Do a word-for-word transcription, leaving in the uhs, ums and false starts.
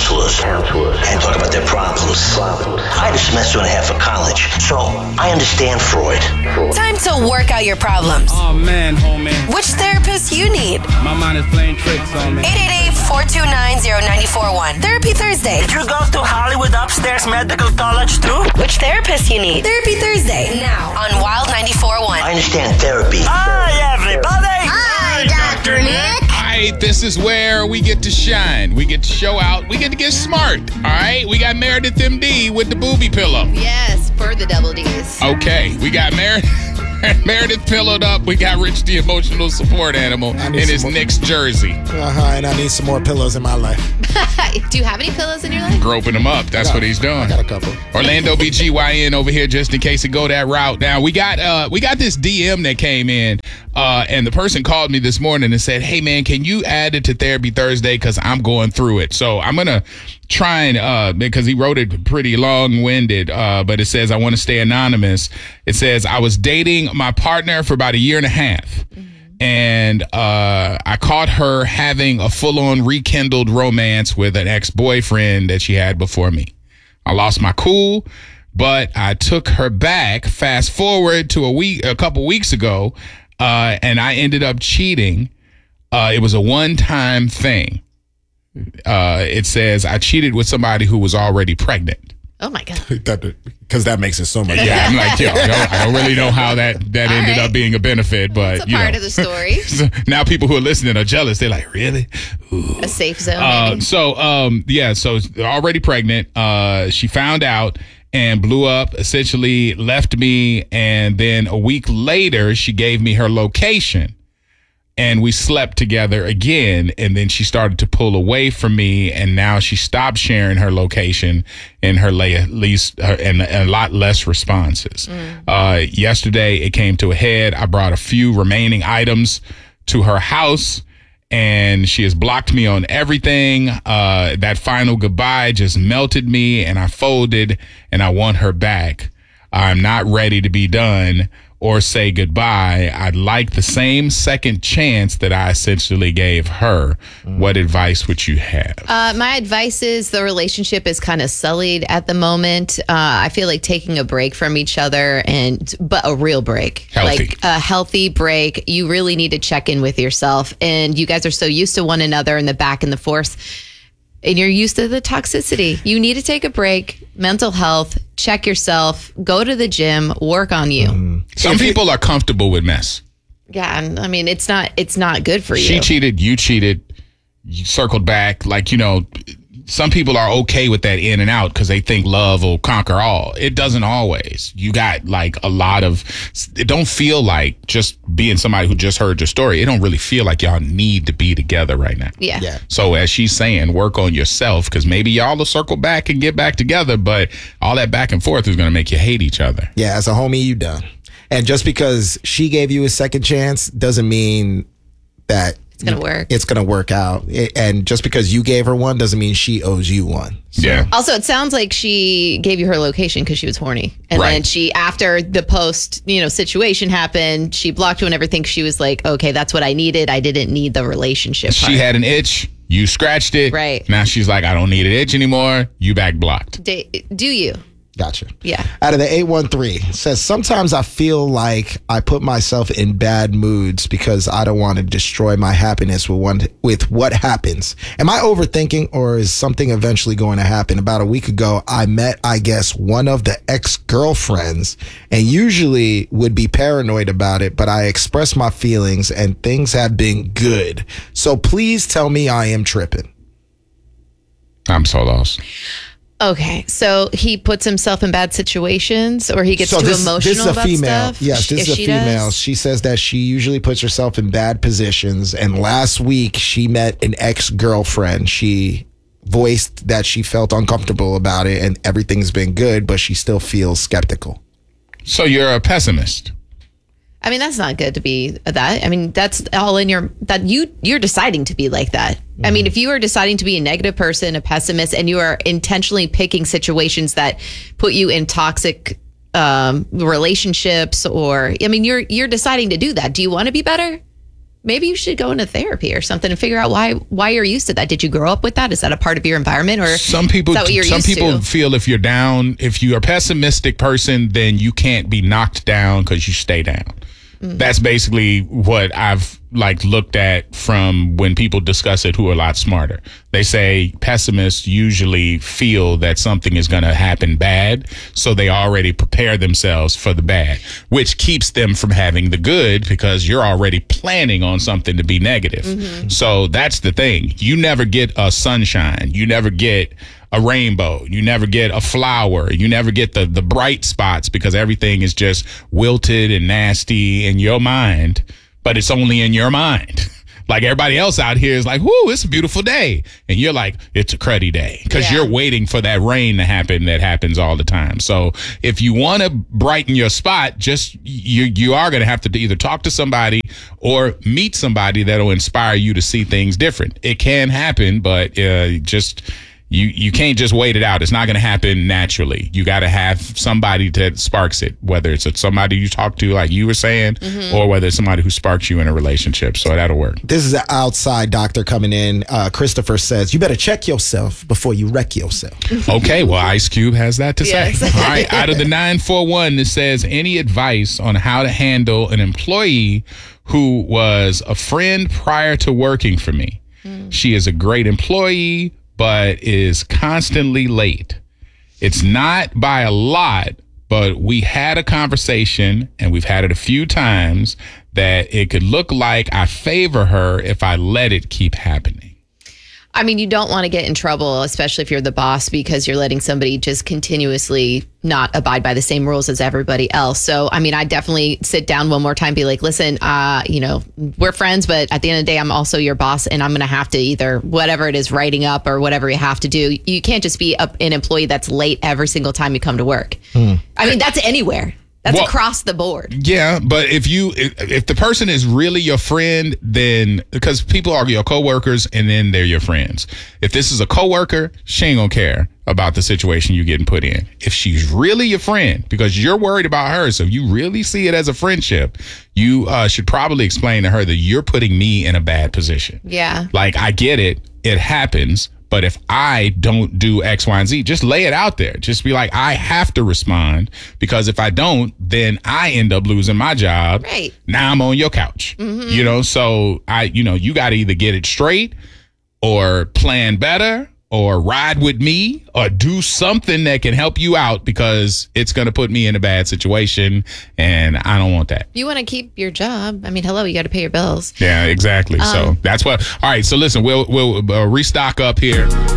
counselors, counselors. and talk about their problems. problems. I had a semester and a half of college, so I understand Freud. Time to work out your problems. Oh, man, homie. Which therapist you need? My mind is playing tricks on me. eight eight eight, four two nine, zero nine four one. Therapy Thursday. Did you go to Hollywood Upstairs Medical College too? Which therapist you need? Therapy Thursday. Now on Wild ninety-four point one. I understand therapy. Hi, everybody. Hi, Doctor Nick. All right, this is where we get to shine. We get to show out. We get to get smart. All right, we got Meredith M D with the booby pillow. Yes, for the double D's. Okay, we got Meredith. Meredith pillowed up. We got Rich, the emotional support animal, in his more- Knicks jersey. Uh-huh, and I need some more pillows in my life. Do you have any pillows in your life? Groping them up. That's got, what he's doing. I got a couple. Orlando B G Y N over here just in case it go that route. Now, we got uh, we got this D M that came in, uh, and the person called me this morning and said, hey, man, can you add it to Therapy Thursday? Because I'm going through it. So I'm going to try and, uh, because he wrote it pretty long-winded, uh, but it says, I want to stay anonymous. It says, I was dating my partner for about a year and a half. Mm-hmm. And uh, I caught her having a full-on rekindled romance with an ex-boyfriend that she had before me. I lost my cool, but I took her back. Fast forward to a week, a couple weeks ago, uh, and I ended up cheating. Uh, it was a one-time thing. Uh, it says I cheated with somebody who was already pregnant. Oh my God. Because that makes it so much. Yeah, I'm like, yo, I don't, I don't really know how that, that All ended right. up being a benefit, but It's a you part know. of the story. So now people who are listening are jealous. They're like, really? Ooh. A safe zone. Uh, maybe. so, um, yeah, so already pregnant. Uh, she found out and blew up, essentially left me. And then a week later, she gave me her location. And we slept together again, and then she started to pull away from me, and now she stopped sharing her location and her la- least her, and, and a lot less responses. Mm. Uh, yesterday, it came to a head. I brought a few remaining items to her house, and she has blocked me on everything. Uh, that final goodbye just melted me, and I folded, and I want her back. I'm not ready to be done or say goodbye. I'd like the same second chance that I essentially gave her. Mm. What advice would you have? Uh, my advice is the relationship is kind of sullied at the moment. Uh, I feel like taking a break from each other, and but a real break. Healthy. Like a healthy break. You really need to check in with yourself. And you guys are so used to one another in the back and the forth. And you're used to the toxicity. You need to take a break, mental health, check yourself, go to the gym, work on you. Mm. Some people are comfortable with mess. Yeah, and I mean, it's not it's not good for you. She cheated, you cheated, you circled back. Like, you know, some people are okay with that in and out because they think love will conquer all. It doesn't always. You got like a lot of, it don't feel like just being somebody who just heard your story. It don't really feel like y'all need to be together right now. Yeah. Yeah. So as she's saying, work on yourself, because maybe y'all will circle back and get back together, but all that back and forth is going to make you hate each other. Yeah, as a homie, you done. And just because she gave you a second chance doesn't mean that It's going to work. it's going to work out. It- and just because you gave her one doesn't mean she owes you one. So, Yeah. Also, it sounds like she gave you her location because she was horny. And Right. then she, after the post, you know, situation happened, she blocked you and everything. She was like, okay, that's what I needed. I didn't need the relationship She part. had an itch. You scratched it. Right. Now she's like, I don't need an itch anymore. You back blocked. Da- do you? Gotcha. Yeah. Out of the eight one three, it says, sometimes I feel like I put myself in bad moods because I don't want to destroy my happiness with one with what happens. Am I overthinking, or is something eventually going to happen? About a week ago, I met, I guess, one of the ex-girlfriends, and usually would be paranoid about it, but I expressed my feelings and things have been good. So please tell me I am tripping. I'm so lost. Okay, so he puts himself in bad situations, or he gets So too this, emotional this is a about female. stuff. Yes, this If is a she female. does? She says that she usually puts herself in bad positions. And last week, she met an ex-girlfriend. She voiced that she felt uncomfortable about it, and everything's been good, but she still feels skeptical. So you're a pessimist. I mean, that's not good to be that. I mean, that's all in your, that you, you're deciding to be like that. Mm-hmm. I mean, if you are deciding to be a negative person, a pessimist, and you are intentionally picking situations that put you in toxic um, relationships, or, I mean, you're, you're deciding to do that. Do you want to be better? maybe you should go into therapy or something and figure out why why you're used to that. Did you grow up with that? Is that a part of your environment, or some people? is that what you're some used people to? feel if you're down, if you're a pessimistic person, then you can't be knocked down because you stay down. Mm-hmm. That's basically what I've like looked at from when people discuss it who are a lot smarter. They say pessimists usually feel that something is going to happen bad, so they already prepare themselves for the bad, which keeps them from having the good because you're already planning on something to be negative. Mm-hmm. So that's the thing. You never get a sunshine. You never get a rainbow. You never get a flower. You never get the, the bright spots because everything is just wilted and nasty in your mind, but it's only in your mind. Like everybody else out here is like, whoo, it's a beautiful day. And you're like, it's a cruddy day because Yeah. you're waiting for that rain to happen that happens all the time. So if you want to brighten your spot, just you, you are going to have to either talk to somebody or meet somebody that'll inspire you to see things different. It can happen, but uh, just... You you can't just wait it out. It's not going to happen naturally. You got to have somebody that sparks it, whether it's somebody you talk to, like you were saying, mm-hmm. or whether it's somebody who sparks you in a relationship. So that'll work. This is an outside doctor coming in. Uh, Christopher says, you better check yourself before you wreck yourself. Okay, well, Ice Cube has that to say. Yes. All right, out of the nine four one, it says, any advice on how to handle an employee who was a friend prior to working for me? Mm. She is a great employee, but is constantly late. It's not by a lot, but we had a conversation, and we've had it a few times, that it could look like I favor her if I let it keep happening. I mean, you don't want to get in trouble, especially if you're the boss, because you're letting somebody just continuously not abide by the same rules as everybody else. So, I mean, I definitely sit down one more time, be like, listen, uh, you know, we're friends, but at the end of the day, I'm also your boss, and I'm going to have to either whatever it is, writing up or whatever you have to do. You can't just be a, an employee that's late every single time you come to work. Hmm. I mean, that's anywhere. That's well, across the board. Yeah, but if you if, if the person is really your friend, then because people are your coworkers and then they're your friends. If this is a coworker, she ain't gonna care about the situation you're getting put in. If she's really your friend, because you're worried about her, so you really see it as a friendship, you uh, should probably explain to her that you're putting me in a bad position. Yeah. Like, I get it. It happens. But if I don't do X, Y, and Z, just lay it out there. Just be like, I have to respond, because if I don't, then I end up losing my job. Right. Now I'm on your couch. Mm-hmm. You know, so I, you know, you got to either get it straight or plan better or ride with me or do something that can help you out, because it's going to put me in a bad situation and I don't want that. You want to keep your job. I mean, hello, you got to pay your bills. Yeah, exactly. Um, so that's what. All right. So listen, we'll we'll uh, restock up here